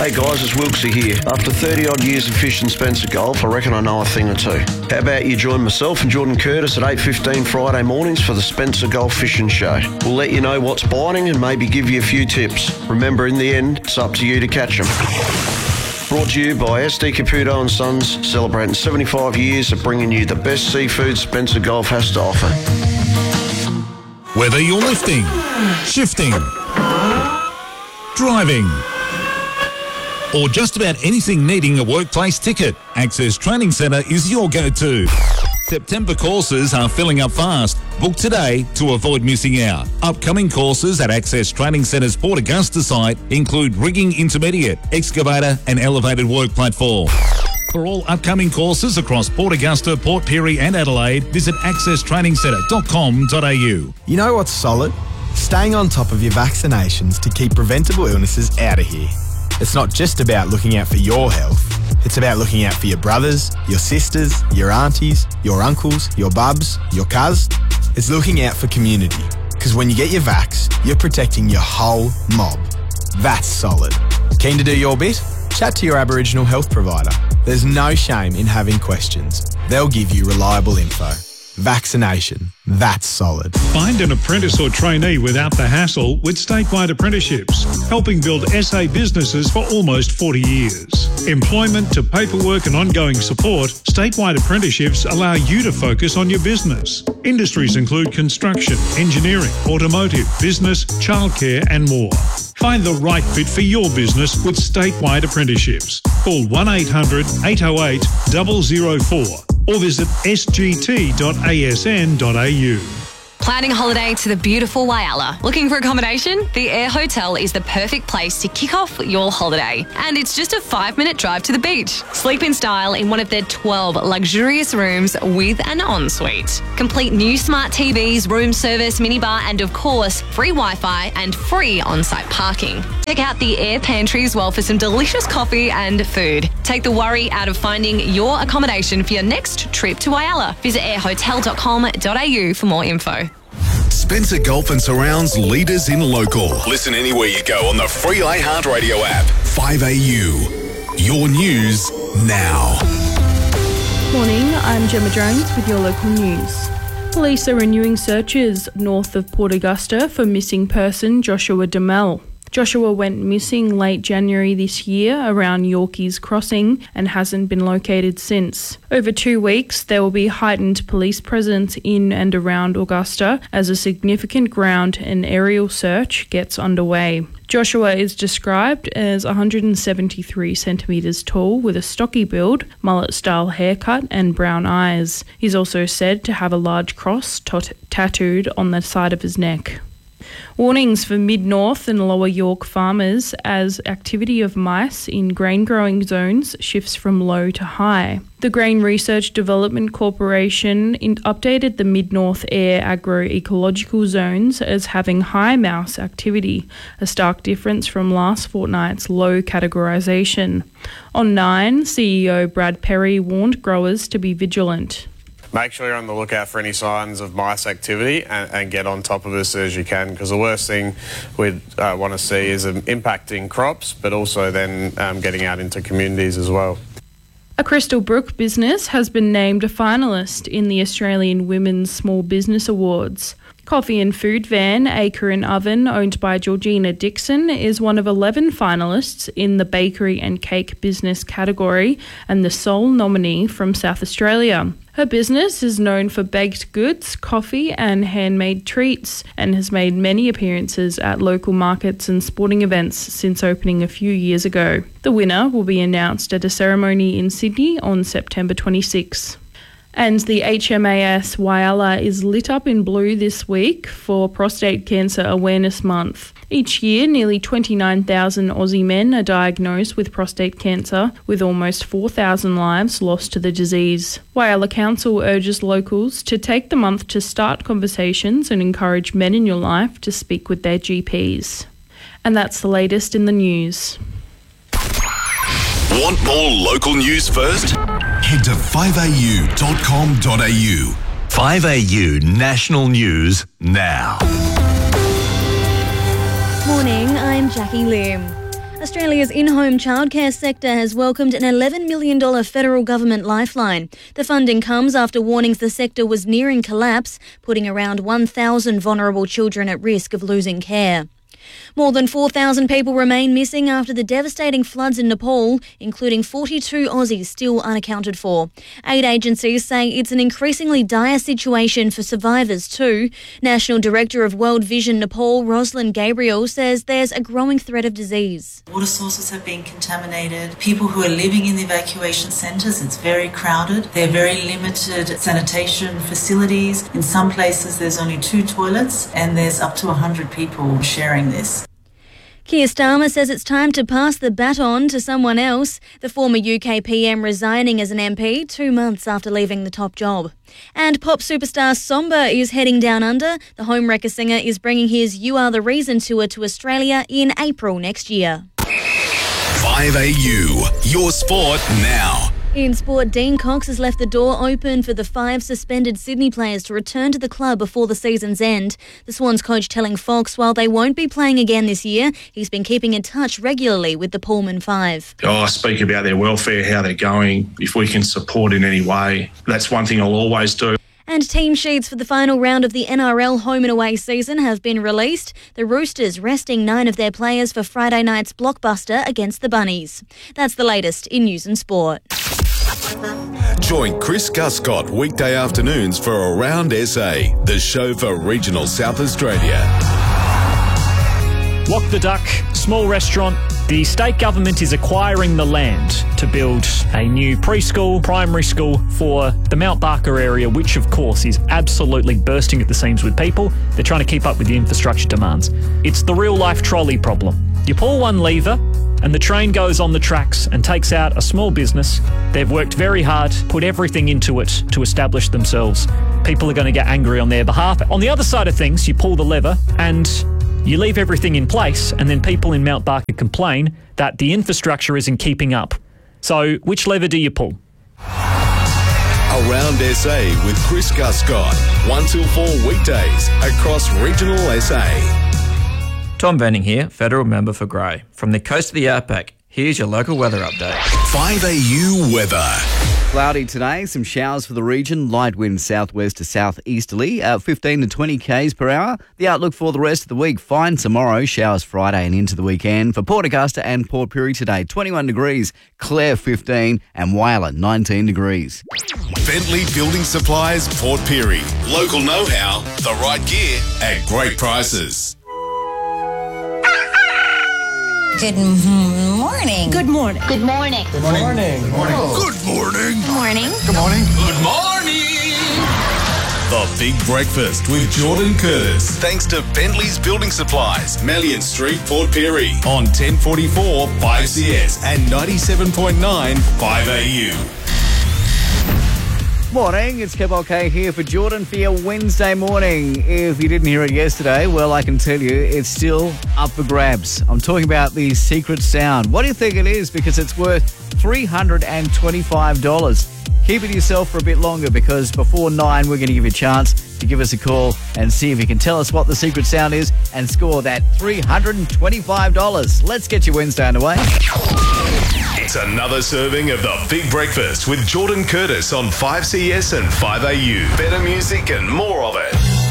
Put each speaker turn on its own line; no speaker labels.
Hey guys, it's Wilksy here. After 30 odd years of fishing Spencer Golf, I reckon I know a thing or two. How about you join myself and Jordan Curtis at 8:15 Friday mornings for the Spencer Golf Fishing Show. We'll let you know what's biting and maybe give you a few tips. Remember, in the end, it's up to you to catch them. Brought to you by SD Caputo and Sons, celebrating 75 years of bringing you the best seafood Spencer Golf has to offer.
Whether you're lifting, shifting, driving, or just about anything needing a workplace ticket, Access Training Centre is your go-to. September courses are filling up fast. Book today to avoid missing out. Upcoming courses at Access Training Centre's Port Augusta site include rigging intermediate, excavator and elevated work platform. For all upcoming courses across Port Augusta, Port Pirie and Adelaide, visit accesstrainingsentre.com.au.
You know what's solid? Staying on top of your vaccinations to keep preventable illnesses out of here. It's not just about looking out for your health. It's about looking out for your brothers, your sisters, your aunties, your uncles, your bubs, your cuz. It's looking out for community. Because when you get your vax, you're protecting your whole mob. That's solid. Keen to do your bit? Chat to your Aboriginal health provider. There's no shame in having questions. They'll give you reliable info. Vaccination. That's solid.
Find an apprentice or trainee without the hassle with Statewide Apprenticeships, helping build SA businesses for almost 40 years. Employment to paperwork and ongoing support, Statewide Apprenticeships allow you to focus on your business. Industries include construction, engineering, automotive, business, childcare and more. Find the right fit for your business with Statewide Apprenticeships. Call 1800 808 004 or visit sgt.asn.au.
Planning a holiday to the beautiful Whyalla. Looking for accommodation? The Air Hotel is the perfect place to kick off your holiday. And it's just a 5-minute drive to the beach. Sleep in style in one of their 12 luxurious rooms with an ensuite. Complete new smart TVs, room service, minibar, and of course, free Wi-Fi and free on-site parking. Check out the Air Pantry as well for some delicious coffee and food. Take the worry out of finding your accommodation for your next trip to Whyalla. Visit airhotel.com.au for more info.
Spencer Golf and Surrounds leaders in local. Listen anywhere you go on the free iHeartRadio app. 5AU. Your news now.
Morning, I'm Gemma Jones with your local news. Police are renewing searches north of Port Augusta for missing person Joshua Duhamel. Joshua went missing late January this year around Yorkeys Crossing and hasn't been located since. Over 2 weeks, there will be heightened police presence in and around Augusta as a significant ground and aerial search gets underway. Joshua is described as 173 centimetres tall with a stocky build, mullet-style haircut and brown eyes. He's also said to have a large cross tattooed on the side of his neck. Warnings for Mid-North and Lower York farmers as activity of mice in grain-growing zones shifts from low to high. The Grain Research Development Corporation updated the Mid-North air agroecological zones as having high mouse activity, a stark difference from last fortnight's low categorisation. On 9, CEO Brad Perry warned growers to be vigilant.
Make sure you're on the lookout for any signs of mice activity and get on top of it as soon as you can, because the worst thing we'd want to see is impacting crops, but also then getting out into communities as well.
A Crystal Brook business has been named a finalist in the Australian Women's Small Business Awards. Coffee and food van Acre and Oven, owned by Georgina Dixon, is one of 11 finalists in the bakery and cake business category and the sole nominee from South Australia. Her business is known for baked goods, coffee and handmade treats and has made many appearances at local markets and sporting events since opening a few years ago. The winner will be announced at a ceremony in Sydney on September 26. And the HMAS Whyalla is lit up in blue this week for Prostate Cancer Awareness Month. Each year, nearly 29,000 Aussie men are diagnosed with prostate cancer, with almost 4,000 lives lost to the disease. Whyalla Council urges locals to take the month to start conversations and encourage men in your life to speak with their GPs. And that's the latest in the news.
Want more local news first? Head to 5au.com.au. 5AU National News now.
Morning, I'm Jackie Lim. Australia's in-home childcare sector has welcomed an $11 million federal government lifeline. The funding comes after warnings the sector was nearing collapse, putting around 1,000 vulnerable children at risk of losing care. More than 4,000 people remain missing after the devastating floods in Nepal, including 42 Aussies still unaccounted for. Aid agencies say it's an increasingly dire situation for survivors too. National Director of World Vision Nepal, Rosalind Gabriel, says there's a growing threat of disease.
Water sources have been contaminated. People who are living in the evacuation centres, it's very crowded. There are very limited sanitation facilities. In some places there's only 2 toilets and there's up to 100 people sharing this.
Keir Starmer says it's time to pass the baton to someone else, the former UK PM resigning as an MP 2 months after leaving the top job. And pop superstar Somber is heading down under. The Homewrecker singer is bringing his You Are The Reason tour to Australia in April next year.
5AU, your sport now.
In sport, Dean Cox has left the door open for the 5 suspended Sydney players to return to the club before the season's end. The Swans coach telling Fox while they won't be playing again this year, he's been keeping in touch regularly with the Pullman 5.
I speak about their welfare, how they're going. If we can support in any way, that's one thing I'll always do.
And team sheets for the final round of the NRL home and away season have been released. The Roosters resting 9 of their players for Friday night's blockbuster against the Bunnies. That's the latest in news and sport.
Join Chris Guscott weekday afternoons for Around SA, the show for regional South Australia.
Walk the Duck, small restaurant. The state government is acquiring the land to build a new preschool, primary school for the Mount Barker area, which of course is absolutely bursting at the seams with people. They're trying to keep up with the infrastructure demands. It's the real life trolley problem. You pull one lever and the train goes on the tracks and takes out a small business. They've worked very hard, put everything into it to establish themselves. People are going to get angry on their behalf. On the other side of things, you pull the lever and you leave everything in place, and then people in Mount Barker complain that the infrastructure isn't keeping up. So which lever do you pull?
Around SA with Chris Guscott, 1 till 4 weekdays across regional SA.
Tom Venning here, Federal Member for Grey. From the coast of the Outback, here's your local weather update.
5AU weather.
Cloudy today, some showers for the region, light wind southwest to southeasterly, 15 to 20 k's per hour. The outlook for the rest of the week, fine tomorrow, showers Friday and into the weekend. For Port Augusta and Port Pirie today, 21 degrees, Clare 15 and Whyalla 19 degrees.
Bentley Building Supplies, Port Pirie. Local know-how, the right gear at great prices.
Good morning.
Good morning.
Good morning.
Good morning.
Good morning. Good morning.
Good morning.
Good morning. Good morning. The Big Breakfast with Jordan Curtis. Thanks to Bentley's Building Supplies, Melian Street, Port Pirie. On 1044 5CS and 97.9 5AU.
Morning, it's Kev OK here for Jordan for your Wednesday morning. If you didn't hear it yesterday, well, I can tell you it's still up for grabs. I'm talking about the secret sound. What do you think it is? Because it's worth $325. Keep it to yourself for a bit longer because before 9 we're going to give you a chance to give us a call and see if you can tell us what the secret sound is and score that $325. Let's get your Wednesday underway.
It's another serving of the Big Breakfast with Jordan Curtis on 5CS and 5AU. Better music and more of it.